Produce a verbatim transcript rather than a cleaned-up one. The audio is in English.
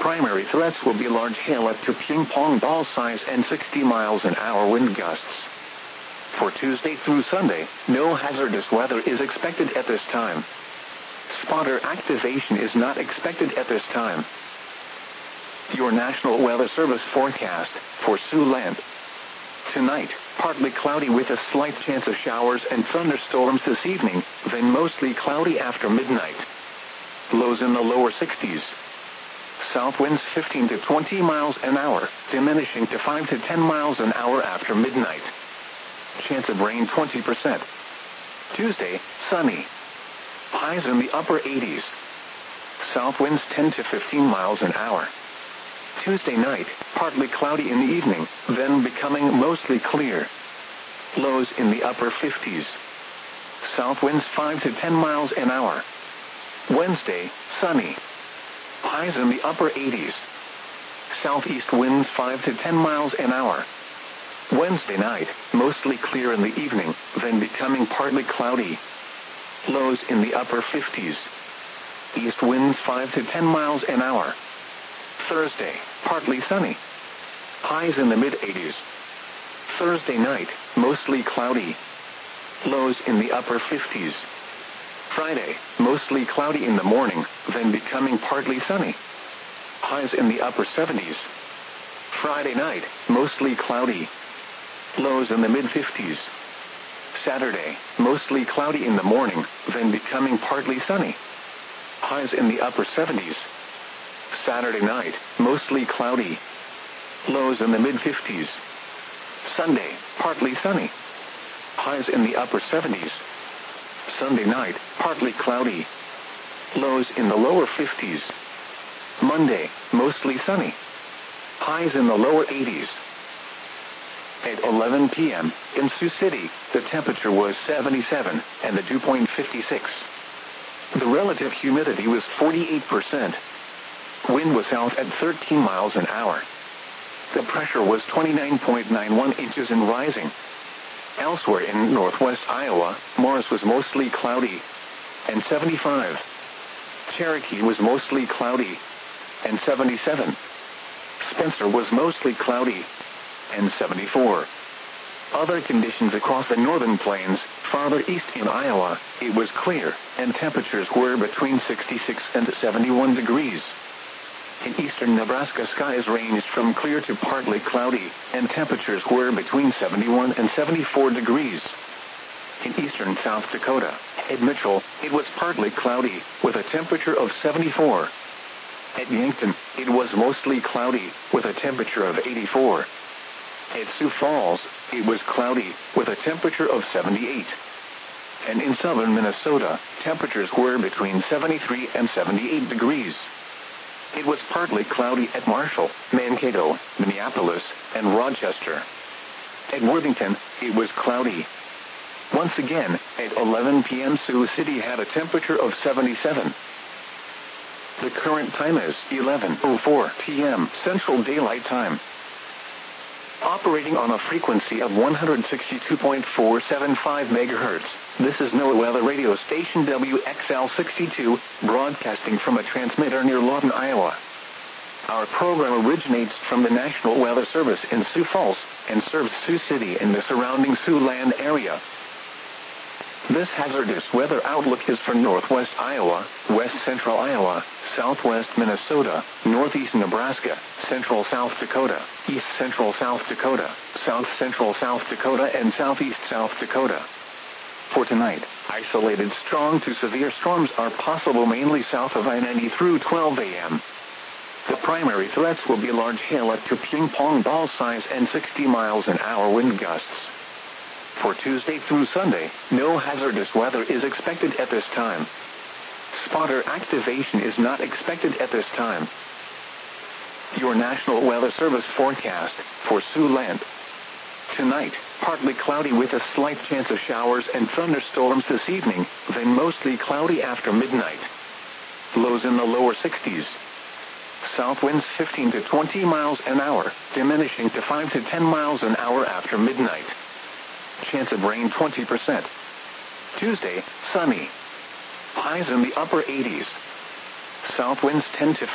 primary threats will be large hail up to ping pong ball size and sixty miles an hour wind gusts. For Tuesday through Sunday, no hazardous weather is expected at this time. Spotter activation is not expected at this time. Your National Weather Service forecast for Siouxland. Tonight, partly cloudy with a slight chance of showers and thunderstorms this evening, then mostly cloudy after midnight. Lows in the lower sixties. South winds fifteen to twenty miles an hour, diminishing to five to ten miles an hour after midnight. Chance of rain twenty percent. Tuesday, sunny. Highs in the upper eighties. South winds ten to fifteen miles an hour. Tuesday night, partly cloudy in the evening, then becoming mostly clear. Lows in the upper fifties. South winds five to ten miles an hour. Wednesday, sunny. Highs in the upper eighties. Southeast winds five to ten miles an hour. Wednesday night, mostly clear in the evening, then becoming partly cloudy. Lows in the upper fifties. East winds five to ten miles an hour. Thursday, partly sunny. Highs in the mid-eighties. Thursday night, mostly cloudy. Lows in the upper fifties. Friday, mostly cloudy in the morning, then becoming partly sunny. Highs in the upper seventies. Friday night, mostly cloudy. Lows in the mid-fifties. Saturday, mostly cloudy in the morning, then becoming partly sunny. Highs in the upper seventies. Saturday night, mostly cloudy. Lows in the mid-fifties. Sunday, partly sunny. Highs in the upper seventies. Sunday night, partly cloudy. Lows in the lower fifties. Monday, mostly sunny. Highs in the lower eighties. At eleven p m in Sioux City, the temperature was seventy-seven, and the dew point fifty-six. The relative humidity was forty-eight percent. Wind was south at thirteen miles an hour. The pressure was twenty-nine point nine one inches and rising. Elsewhere in northwest Iowa, Morris was mostly cloudy, and seventy-five. Cherokee was mostly cloudy, and seventy-seven. Spencer was mostly cloudy, and seventy-four. Other conditions across the northern plains, farther east in Iowa, it was clear, and temperatures were between sixty-six and seventy-one degrees. In eastern Nebraska, skies ranged from clear to partly cloudy, and temperatures were between seventy-one and seventy-four degrees. In eastern South Dakota, at Mitchell, it was partly cloudy, with a temperature of seventy-four. At Yankton, it was mostly cloudy, with a temperature of eighty-four. At Sioux Falls, it was cloudy, with a temperature of seventy-eight. And in southern Minnesota, temperatures were between seventy-three and seventy-eight degrees. It was partly cloudy at Marshall, Mankato, Minneapolis, and Rochester. At Worthington, it was cloudy. Once again, at eleven p m Sioux City had a temperature of seventy-seven. The current time is eleven oh four p m Central Daylight Time. Operating on a frequency of one hundred sixty-two point four seven five megahertz, this is NOAA Weather Radio Station W X L sixty-two, broadcasting from a transmitter near Lawton, Iowa. Our program originates from the National Weather Service in Sioux Falls, and serves Sioux City and the surrounding Siouxland area. This hazardous weather outlook is for northwest Iowa, west central Iowa, southwest Minnesota, northeast Nebraska, central South Dakota, east central South Dakota, south central South Dakota, and southeast South Dakota. For tonight, isolated strong to severe storms are possible mainly south of I ninety through twelve a m The primary threats will be large hail up to ping pong ball size and sixty miles an hour wind gusts. For Tuesday through Sunday, no hazardous weather is expected at this time. Spotter activation is not expected at this time. Your National Weather Service forecast for Siouxland. Tonight, partly cloudy with a slight chance of showers and thunderstorms this evening, then mostly cloudy after midnight. Lows in the lower sixties. South winds fifteen to twenty miles an hour, diminishing to five to ten miles an hour after midnight. Chance of rain twenty percent. Tuesday, sunny. Highs in the upper eighties. South winds ten to